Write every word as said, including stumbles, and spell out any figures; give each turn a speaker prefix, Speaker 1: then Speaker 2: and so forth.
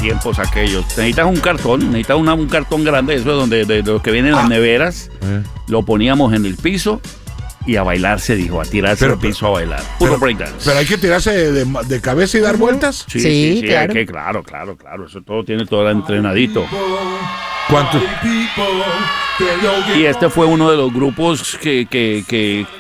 Speaker 1: tiempos aquellos. Necesitas un cartón, necesitas una, un cartón grande, eso es donde de, de los que vienen en
Speaker 2: Ah.
Speaker 1: las neveras.
Speaker 2: Eh.
Speaker 1: Lo poníamos en el piso y a bailar se dijo, a tirarse
Speaker 2: Pero-
Speaker 1: al piso a bailar. Puro
Speaker 2: Pero,
Speaker 1: breakdance.
Speaker 2: pero hay que tirarse de, de- de cabeza y dar vueltas.
Speaker 1: Sí,
Speaker 3: Sí,
Speaker 1: sí, sí, hay
Speaker 3: claro.
Speaker 1: que- claro, claro, claro. Eso todo tiene todo entrenadito.
Speaker 2: ¿Cuánto?
Speaker 1: Y este fue uno de los grupos que, que, que,